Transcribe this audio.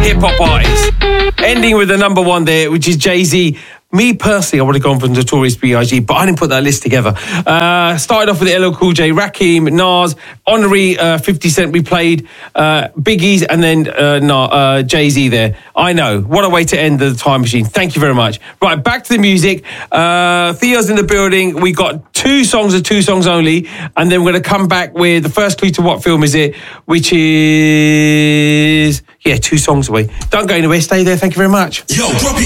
hip-hop artists. Ending with the number one there, which is Jay-Z. Me personally, I would have gone for Notorious B.I.G., but I didn't put that list together. Started off with LL Cool J, Rakim, Nas, Honorary 50 Cent we played, Biggie's, and then Jay-Z there. I know. What a way to end the time machine. Thank you very much. Right, back to the music. Theo's in the building. We got two songs only, and then we're going to come back with the first clue to what film is it, which is... 2 songs away. Don't go anywhere. Stay there. Thank you very much. Yo, drop it.